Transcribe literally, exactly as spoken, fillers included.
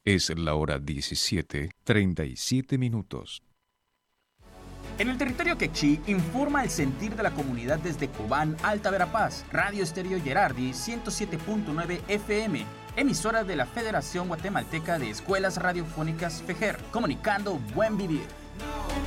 Es la hora diecisiete, treinta y siete minutos. En el territorio quechí informa el sentir de la comunidad desde Cobán, Alta Verapaz, Radio Estéreo Gerardi ciento siete punto nueve F M, emisora de la Federación Guatemalteca de Escuelas Radiofónicas FEGER, comunicando buen vivir.